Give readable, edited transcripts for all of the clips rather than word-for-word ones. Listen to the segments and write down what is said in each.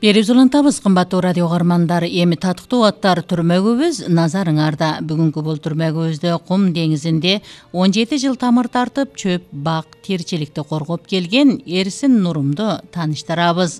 Берип улантабыз, кымбаттуу радио каармандар. Эми татыктуу аттар түрмөгүбүз назарыңарда. Бүгүнкү бул түрмөгүбүздө Кум деңизинде 17 жыл тамыр тартып, чөп, бак, тирчиликти коргоп келген Эрсин Нурумду тааныштырабыз.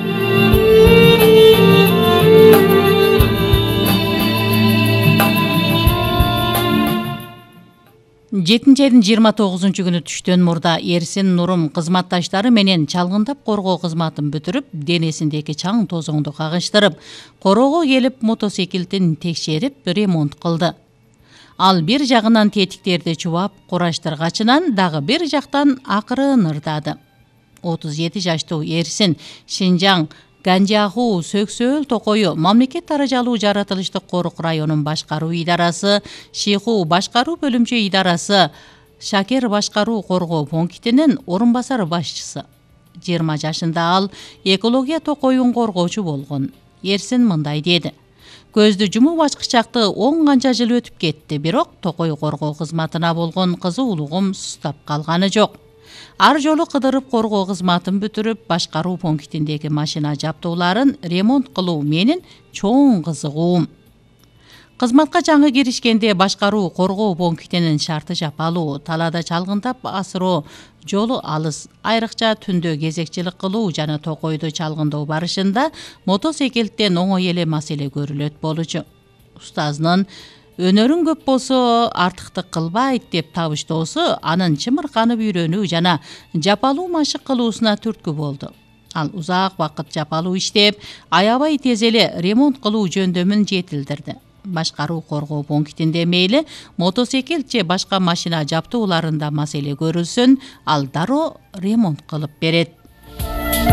7 айдын 29 күнү түштөн мурда Эрсин Нурум кызматташтары менен чалгындап коргоо кызматын бүтүрүп, денесиндеги чаң тозоңду кагыштырып, короого келип мотоциклдин текшерип, ремонт кылды. Ал бир жагынан тетиктерди чубап, кураштыргачынан дагы бир жактан акырын ырдады. 37 жаштуу Эрсин Шинжаң Ганжаху Сөксөөл токою мамлекет даражалуу жаратылыштык корук районун башкаруу идарасы, Шиху башкаруу бөлүмчө идарасы, Шакер башкаруу коргоо пунктинин орун басар башчысы. 20 жашында ал экология токоюн коргоочу болгон. Эрсин мындай деди: көздү жумуп ачкычакты 10 канча жыл өтүп кетти, бирок токой коргоо кызматына болгон кызуулугум сустап калганы жок. Ар жолу кыдырып коргоо кызматын бүтүрүп, башкаруу пунктиндеги машина жабдууларын ремонт кылуу менин чоң кызыгуум. Кызматка жаңы киришкенде башкаруу коргоо пунктинин шарты жапалуу, талаада чалгындап асыроо жолу алыс, айрыкча түндө кезекчилик кылуу жана токойду чалгындоо барышында мотоциклден оңой эле маселе көрүлөт болчу. Устазынын өнөрүң көп болсо, артыктык кылбайт деп табыштоосу анын чымырканып үйрөнүү жана жапалуу машык кылуусуна түрткү болду. Ал узак убакыт жапалуу иштеп, аябай тез эле ремонт кылуу жөндөмүн жетилдирди. Башкаруу коргоо пунктинде мейли мотоцикл же башка машина жабдууларында маселе көрүлсүн, ал дароо ремонт кылып берет.